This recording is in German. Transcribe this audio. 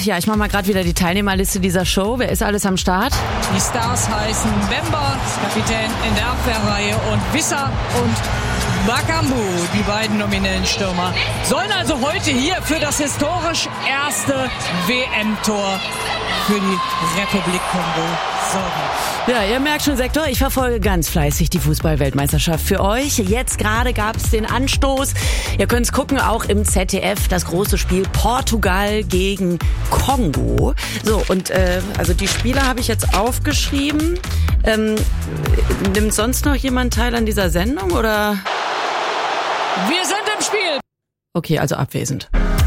Ja, ich mache mal gerade wieder die Teilnehmerliste dieser Show. Wer ist alles am Start? Die Stars heißen Bemba, Kapitän in der Abwehrreihe, und Wissa und Bakambu, die beiden nominellen Stürmer, sollen also heute hier für das historisch erste WM-Tor für die Republik Kongo sorgen. Ja, ihr merkt schon, Sektor, ich verfolge ganz fleißig die Fußball-Weltmeisterschaft für euch. Jetzt gerade gab es den Anstoß. Ihr könnt es gucken, auch im ZDF, das große Spiel Portugal gegen Kongo. So, und also die Spieler habe ich jetzt aufgeschrieben. Nimmt sonst noch jemand teil an dieser Sendung, oder? Wir sind im Spiel. Okay, also abwesend.